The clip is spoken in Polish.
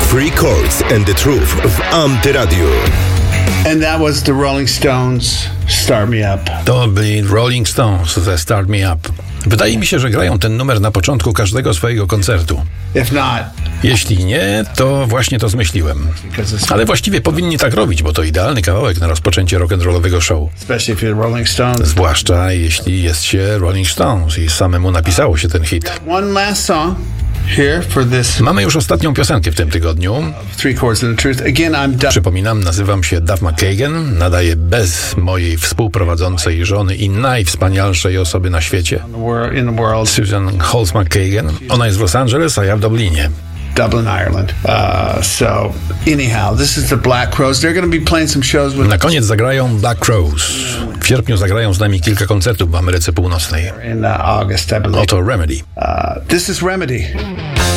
Three Chords and the Truth w Antyradiu. And that was the Rolling Stones, Start Me Up. To byli Rolling Stones ze Start Me Up. Wydaje mi się, że grają ten numer na początku każdego swojego koncertu. If not, Jeśli nie, to właśnie to zmyśliłem. Ale właściwie powinni tak robić, bo to idealny kawałek na rozpoczęcie rock'n'rollowego show. especially if you're Rolling Stones. Zwłaszcza jeśli jest się Rolling Stones i samemu napisało się ten hit. One last song here for this Mamy już ostatnią piosenkę w tym tygodniu. Three Chords and the Truth. Again, I'm Doug. Przypominam, nazywam się Duff McKagan, nadaję bez mojej współprowadzącej żony i najwspanialszej osoby na świecie, In the world, Susan Holmes McKagan. Ona jest w Los Angeles, a ja w Dublinie. Dublin, Ireland. So anyhow, this is the Black Crowes. They're going to be playing some shows with Na koniec zagrają Black Crowes. W sierpniu zagrają z nami kilka koncertów w Ameryce Północnej. in August, I believe. Oto Remedy. This is Remedy.